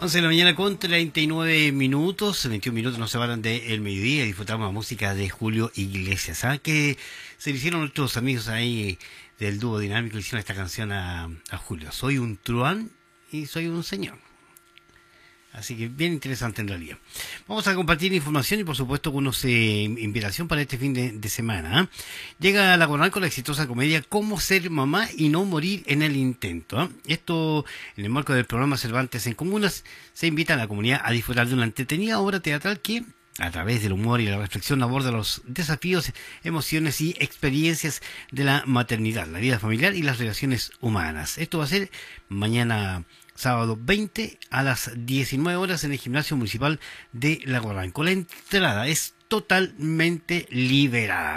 11 de la mañana con 39 minutos, 21 minutos nos separan del mediodía y disfrutamos la música de Julio Iglesias. Que se le hicieron nuestros amigos ahí del dúo dinámico, le hicieron esta canción a Julio. Soy un truán y soy un señor. Así que bien interesante en realidad. Vamos a compartir información y por supuesto algunos invitación para este fin de semana. Llega la Coronal con la exitosa comedia Cómo ser mamá y no morir en el intento. Esto en el marco del programa Cervantes en Comunas. Se invita a la comunidad a disfrutar de una entretenida obra teatral que a través del humor y la reflexión aborda los desafíos, emociones y experiencias de la maternidad, la vida familiar y las relaciones humanas. Esto va a ser mañana sábado 20 a las 19 horas en el Gimnasio Municipal de La Guarranco. La entrada es totalmente liberada.